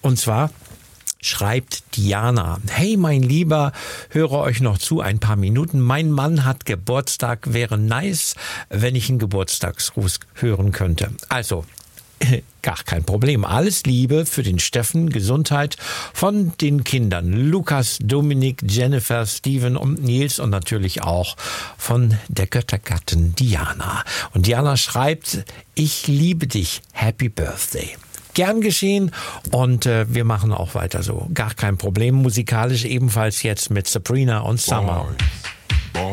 Und zwar schreibt Diana: Hey mein Lieber, höre euch noch zu, ein paar Minuten. Mein Mann hat Geburtstag, wäre nice, wenn ich einen Geburtstagsgruß hören könnte. Also, gar kein Problem. Alles Liebe für den Steffen, Gesundheit von den Kindern Lukas, Dominik, Jennifer, Steven und Nils und natürlich auch von der Göttergattin Diana. Und Diana schreibt: Ich liebe dich, Happy Birthday. Gern geschehen und wir machen auch weiter so. Gar kein Problem. Musikalisch ebenfalls jetzt mit Sabrina und Summer. Boys.